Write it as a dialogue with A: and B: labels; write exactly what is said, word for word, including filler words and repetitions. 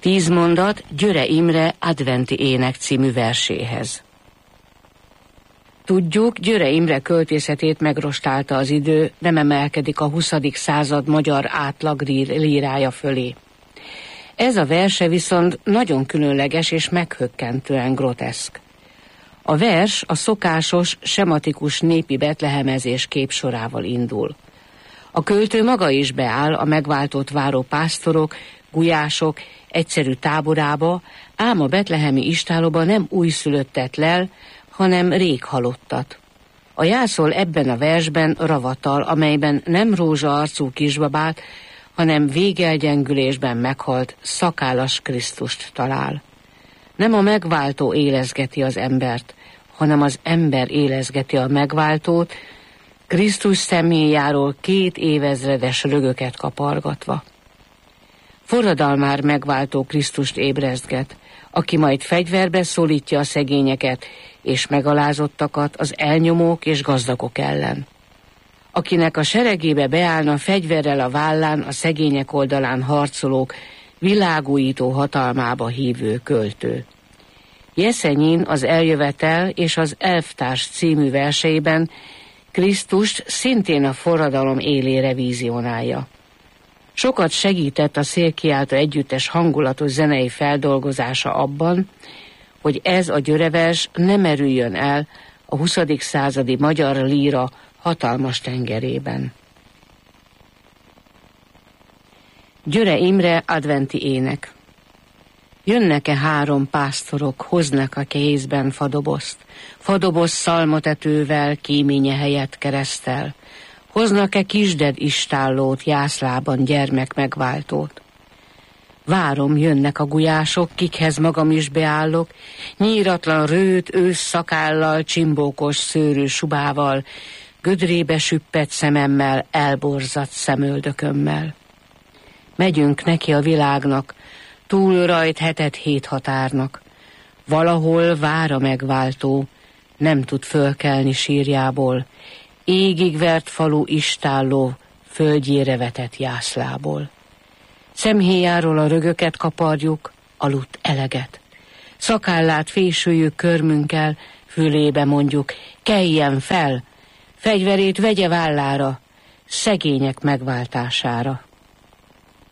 A: Tíz mondat Györe Imre Adventi ének című verséhez. Tudjuk, Györe Imre költészetét megrostálta az idő, nem emelkedik a huszadik század magyar átlag lírája fölé. Ez a verse viszont nagyon különleges és meghökkentően groteszk. A vers a szokásos, sematikus népi betlehemezés képsorával indul. A költő maga is beáll a megváltót váró pásztorok, gulyások egyszerű táborába, ám a betlehemi istállóba nem újszülöttet lel, hanem rég halottat. A jászol ebben a versben ravatal, amelyben nem rózsaarcú kisbabát, hanem végelgyengülésben meghalt szakállas Krisztust talál. Nem a megváltó élezgeti az embert, hanem az ember élezgeti a megváltót, Krisztus személyáról két évezredes rögöket kapargatva. Forradalmár megváltó Krisztust ébrezget, aki majd fegyverbe szólítja a szegényeket és megalázottakat az elnyomók és gazdagok ellen. Akinek a seregébe beállna fegyverrel a vállán a szegények oldalán harcolók világújító hatalmába hívő költő. Jeszenyin az Eljövetel és az Elvtárs című verseiben Krisztust szintén a forradalom élére vízionálja. Sokat segített a Szélkiáltó együttes hangulatos zenei feldolgozása abban, hogy ez a györevers ne merüljön el a huszadik századi magyar líra hatalmas tengerében. Györe Imre Adventi ének. Jönnek-e három pásztorok, hoznak a kézben fadobozt, fadoboz szalmatetővel, kéménye helyett keresztel, hoznak-e kisded istállót, jászlában gyermek megváltót. Várom, jönnek a gulyások, kikhez magam is beállok, nyíratlan rőt ősz szakállal, csimbókos szőrű subával, gödrébe süppett szememmel, elborzadt szemöldökömmel. Megyünk neki a világnak, túl rajt hetet hét határnak. Valahol vár a megváltó, nem tud fölkelni sírjából, égig vert falu istálló, földjére vetett jászlából. Szemhéjáról a rögöket kaparjuk, aludt eleget. Szakállát fésüljük körmünkkel, fülébe mondjuk, keljen fel, fegyverét vegye vállára, szegények megváltására.